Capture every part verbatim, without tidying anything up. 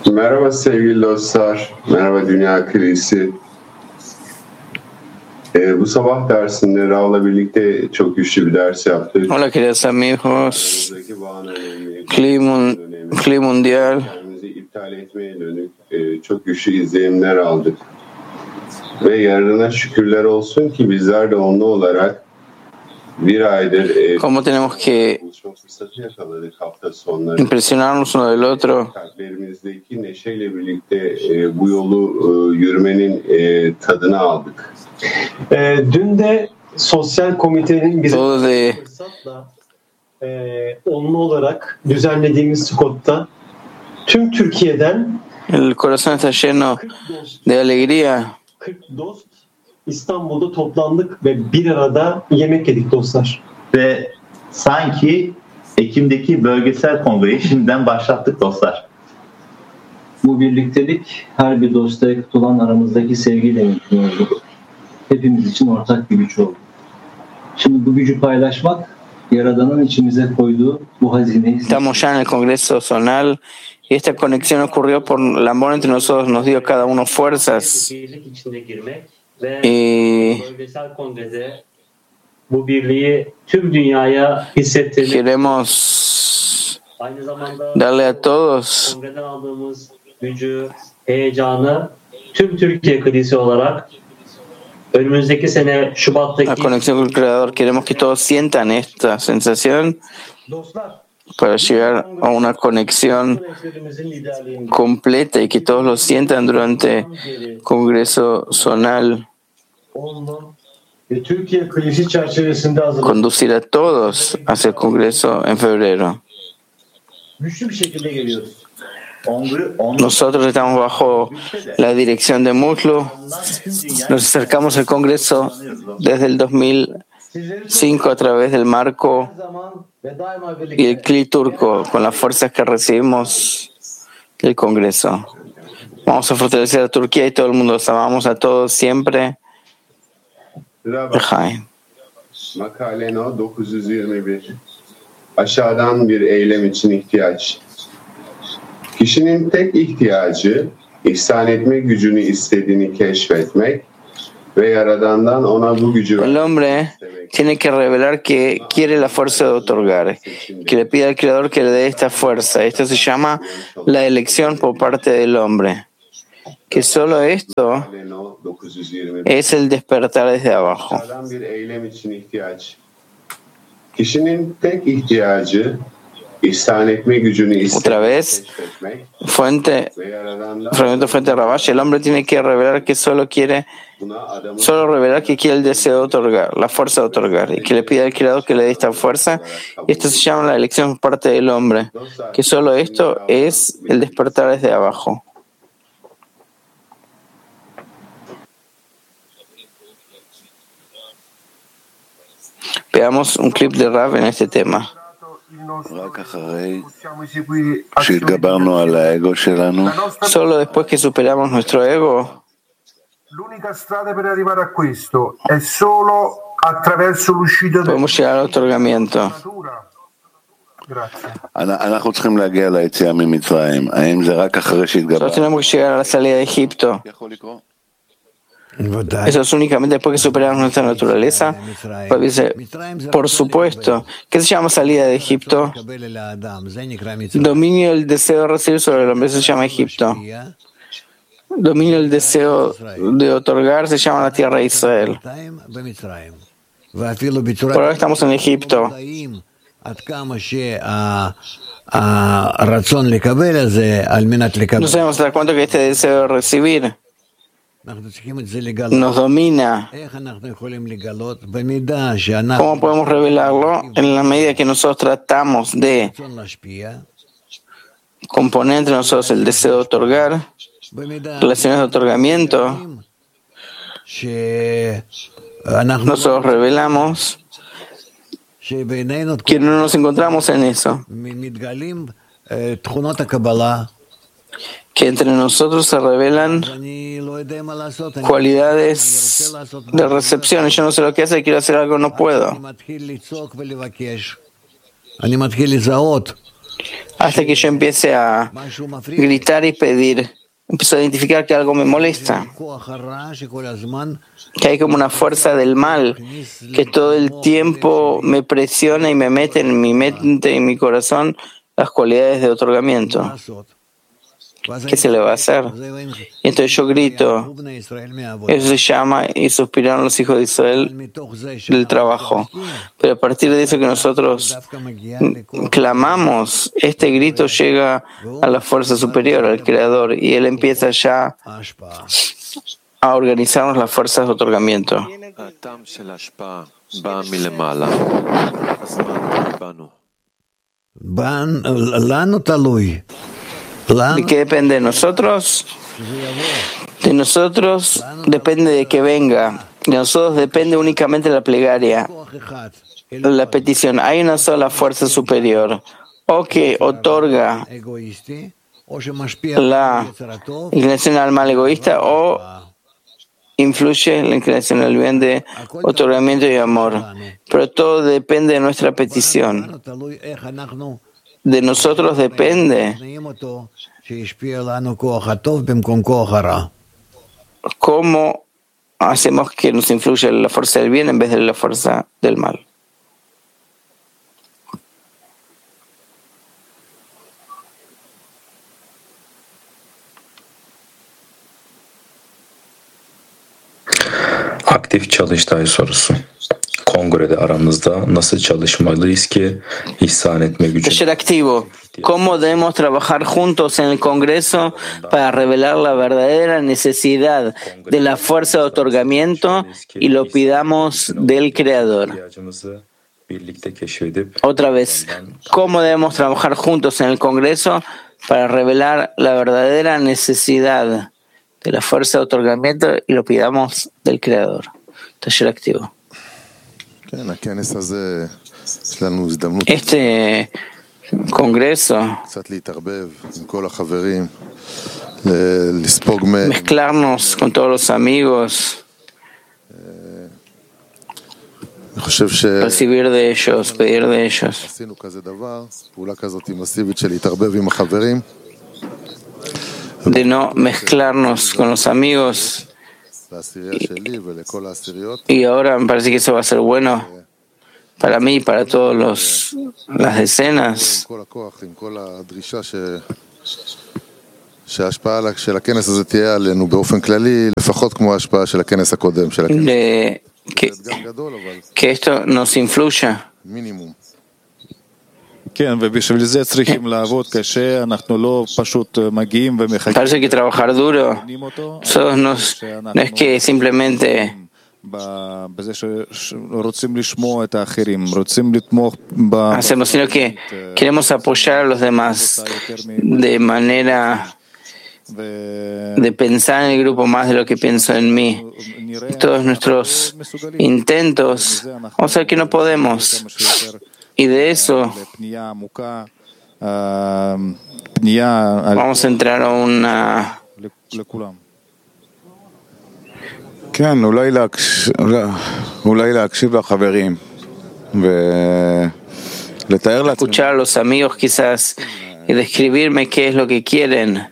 Merhaba sevgili dostlar, merhaba Dünya Kilisi. Ee, bu sabah dersinde Raul'la birlikte çok güçlü bir ders yaptık. Hola queridos amigos, Clima Mundial. Kendimizi iptal etmeye dönük e, çok güçlü izlenimler aldık. Ve yarına şükürler olsun ki bizler de onlu olarak bir aydır e, Cómo tenemos que buluşma fırsatı yakaladık hafta sonları. impresionarnos uno del otro. Kalplerimizdeki neşeyle birlikte e, bu yolu e, yürümenin e, tadını aldık. E, dün de sosyal komitenin bize Todo de fırsatla e, onlu olarak düzenlediğimiz Scott'ta tüm Türkiye'den el corazón está lleno kırk dost, de alegría. kırk dost İstanbul'da toplandık ve bir arada yemek yedik dostlar. Ve sanki Ekim'deki bölgesel kongreyi şimdiden başlattık dostlar. Bu birliktelik her bir dosta yakıt olan aramızdaki sevgiyle mümkün oldu. Hepimiz için ortak bir güç oldu. Şimdi bu gücü paylaşmak, Yaradan'ın içimize koyduğu bu hazineyi... Estamos ya en el Congreso Zonal y esta conexión ocurrió por el amor entre nosotros, nos dio cada uno fuerzas. Birlik içinde girmek ve Y bölgesel kongrede bu birliği tüm dünyaya hissettirmek. queremos Aynı zamanda darle a todos kongreden aldığımız gücü, heyecanı tüm Türkiye Kilisi olarak önümüzdeki sene la Şubat'taki conexión con el Creador. Queremos que todos sientan esta sensación Dostlar, para llegar a una conexión eşlerimizin liderliğinde completa y que todos lo sientan durante el Congreso Zonal. onlu ve Türkiye Kilisi çerçevesinde hazırladık. Conducir a todos hacia el Congreso en febrero. Güçlü bir şekilde geliyoruz. Onlu, onlu Nosotros estamos bajo la dirección de Muslu. Nos acercamos al Congreso desde el dos mil cinco a través del marco Her zaman ve daima y el birlikte. C L I turco con las fuerzas que recibimos del Congreso. Vamos a fortalecer a Turquía y todo el mundo. Los amamos a todos siempre. Lejaim. Makale No dokuz yüz yirmi bir. Aşağıdan bir eylem için ihtiyaç. Kişinin tek ihtiyacı ihsan etme gücünü istediğini keşfetmek ve Yaradan'dan ona bu gücü El vermek hombre istemek. tiene que revelar que quiere la fuerza de otorgar, que le pide al Creador que le dé esta fuerza. Esto se llama la elección por parte del hombre. Que solo esto Makale No dokuz yüz yirmi bir. es el despertar desde abajo. Aşağıdan bir eylem için ihtiyaç. Kişinin tek ihtiyacı ihsan etme gücünü Otra istediğini vez, keşfetmek fuente, ve Yaradan'dan fragmento fuente de Rabash, el hombre tiene que revelar que solo quiere, buna adamın solo revelar que quiere el deseo de otorgar, la fuerza de otorgar, y que le pide al Creador que le dé esta fuerza. Y esto se llama la elección por parte del hombre, que solo esto es el despertar desde abajo. Veamos un clip de Rav en este tema. רק אחרי שהתגברנו על האגו שלנו, Solo después que superamos nuestro ego, L'unica strada per arrivare a questo è solo attraverso l'uscita dalla podemos llegar al otorgamiento. natura. Grazie. אנחנו צריכים להגיע ליציאה ממצרים. האם זה רק אחרי Solo שהתגברנו? tenemos que llegar a la salida de Egipto. יכול לקרות? Eso es únicamente después que superamos nuestra naturaleza. Pues dice, por supuesto. ¿Qué se llama salida de Egipto? Dominio del deseo de recibir sobre el hombre se llama Egipto. Dominio del deseo de otorgar se llama la tierra de Israel. Por ahora estamos en Egipto. No sabemos hasta cuánto que este deseo de recibir nos domina. ¿Cómo podemos revelarlo? En la medida que nosotros tratamos de componer entre nosotros el deseo de otorgar, relaciones de otorgamiento, nosotros revelamos que no nos encontramos en eso, que entre nosotros se revelan cualidades de recepción. Y yo no sé lo que hace, quiero hacer algo, no puedo. hasta que yo empiece a gritar y pedir. Empiezo a identificar que algo me molesta, que hay como una fuerza del mal que todo el tiempo me presiona y me mete en mi mente y en mi corazón las cualidades de otorgamiento. ¿Qué se le va a hacer? Y entonces yo grito. Eso se llama y suspiraron los hijos de Israel del trabajo. Pero a partir de eso que nosotros clamamos, este grito llega a la fuerza superior, al Creador, y Él empieza ya a organizarnos las fuerzas de otorgamiento. ¿De qué depende de nosotros? De nosotros depende de que venga. De nosotros depende únicamente la plegaria, la petición. Hay una sola fuerza superior, o que otorga la inclinación al mal egoísta, o influye en la inclinación al bien de otorgamiento y amor. Pero todo depende de nuestra petición. De nosotros depende cómo hacemos que nos influya la fuerza del bien en vez de la fuerza del mal. Aktif çalıştay sorusu. Kongrede aramızda nasıl çalışmalıyız ki ihsan etme gücü? Taller activo. ¿Cómo debemos trabajar juntos en el Congreso para revelar la verdadera necesidad de la fuerza de otorgamiento y lo pidamos del Creador? Otra vez, ¿cómo debemos trabajar juntos en el Congreso para revelar la verdadera necesidad de la fuerza de otorgamiento y lo pidamos del Creador? Taller activo. Este Congreso, mezclarnos con todos los amigos, recibir de ellos, pedir de ellos. De no mezclarnos con los amigos. Y, y ahora me parece que eso va a ser bueno para mí y para todos los las decenas. De que, que esto nos influya. Parece que trabajar duro nosotros nos, no es que simplemente hacemos, sino que queremos apoyar a los demás de manera de pensar en el grupo más de lo que pienso en mí. Y todos nuestros intentos, vamos a ver que no podemos. Y de eso vamos a entrar a una escuchar a los amigos quizás y describirme qué es lo que quieren.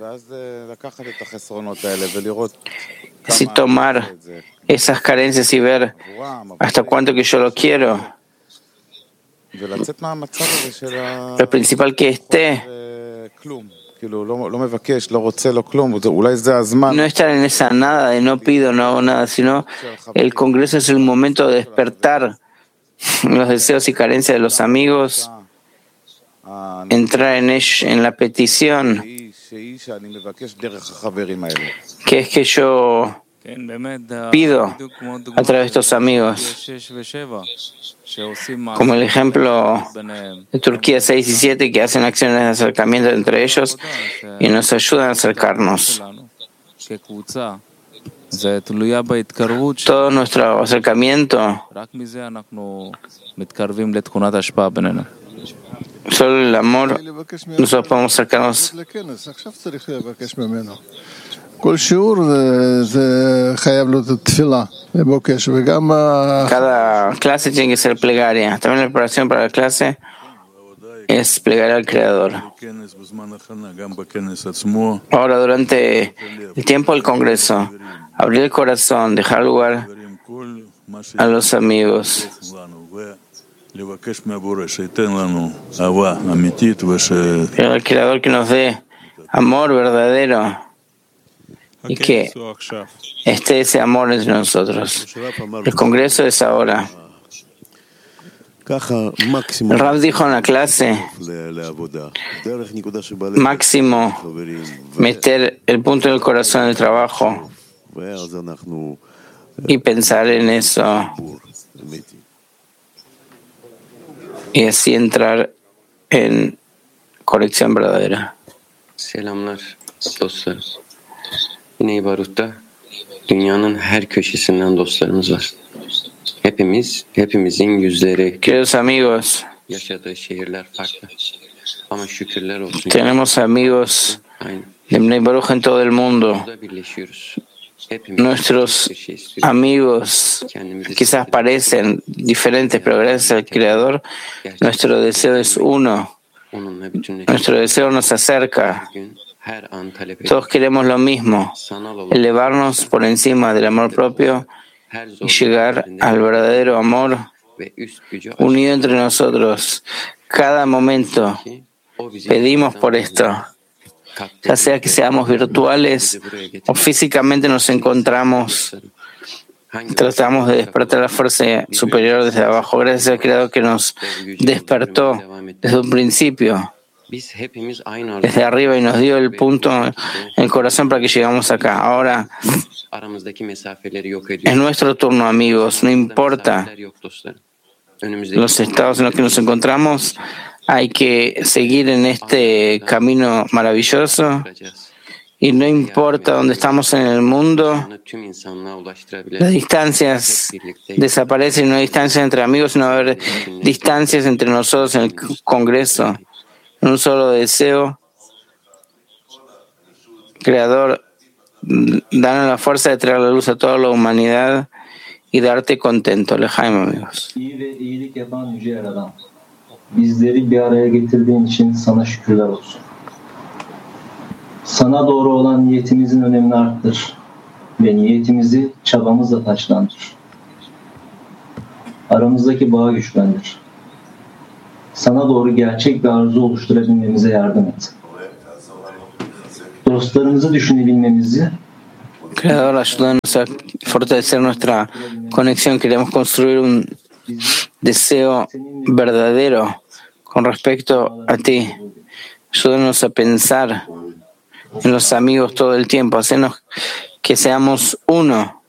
Así tomar esas carencias y ver hasta cuánto que yo lo quiero. Lo principal que esté no estar en esa nada de no pido, no hago nada, sino el Congreso es el momento de despertar los deseos y carencias de los amigos, entrar en ello, en la petición, que es que yo pido a través de estos amigos, como el ejemplo de Turquía seis y siete, que hacen acciones de acercamiento entre ellos y nos ayudan a acercarnos. Todo nuestro acercamiento, solo el amor, nosotros podemos acercarnos. Cada clase tiene que ser plegaria. También la preparación para la clase es plegar al Creador. Ahora, durante el tiempo del Congreso, abrir el corazón, dejar lugar a los amigos. Pero el Creador que nos dé amor verdadero y que esté ese amor entre nosotros. El Congreso es ahora. El Rab dijo en la clase, máximo meter el punto del corazón en el trabajo y pensar en eso y así entrar en conexión verdadera. Selamlar dostlar. Yine İbarut'ta dünyanın her köşesinden dostlarımız var. Hepimiz, hepimizin yüzleri, queridos amigos, yaşadığı şehirler farklı. Ama şükürler olsun. Tenemos amigos de Bnei Baruch en todo el mundo. Nuestros amigos quizás parecen diferentes, pero gracias al Creador, nuestro deseo es uno. Nuestro deseo nos acerca. Todos queremos lo mismo, elevarnos por encima del amor propio y llegar al verdadero amor unido entre nosotros. Cada momento pedimos por esto. Ya sea que seamos virtuales o físicamente nos encontramos, tratamos de despertar la fuerza superior desde abajo. Gracias al Creador que nos despertó desde un principio, desde arriba, y nos dio el punto en el corazón para que llegamos acá. Ahora es nuestro turno, amigos. No importa los estados en los que nos encontramos, hay que seguir en este camino maravilloso y no importa dónde estamos en el mundo, las distancias desaparecen, no hay distancias entre amigos, sino va a haber distancias entre nosotros en el Congreso, en un solo deseo. Creador, danos la fuerza de traer la luz a toda la humanidad y darte contento. Lejaim, amigos. Bizleri bir araya getirdiğin için sana şükürler olsun. Sana doğru olan niyetimizin önemini arttır ve niyetimizi çabamızla taçlandır. Aramızdaki bağı güçlendir. Sana doğru gerçek bir arzu oluşturabilmemize yardım et. Dostlarımızı düşünebilmemizi, Creador, ayúdanos a fortalecer nuestra conexión. Queremos construir un deseo verdadero con respecto a ti. Ayúdanos a pensar en los amigos todo el tiempo. Hacernos que seamos uno.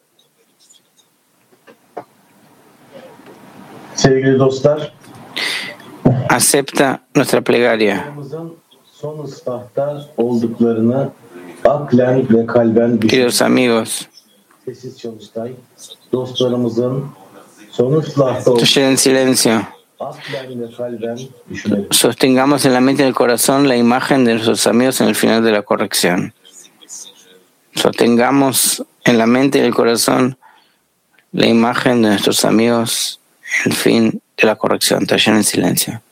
Sevgili dostlar, acepta nuestra plegaria. Son ıslahta olduklarını aklen ve kalben Queridos amigos, sessiz çalıştay. Dostlarımızın son ıslahta estoy en silencio. aklen ve kalben düşünelim. Sostengamos en la mente y en el corazón la imagen de nuestros amigos en el final de la corrección. Sostengamos en la mente y en el corazón la imagen de nuestros amigos en el fin de la corrección. Taller en silencio.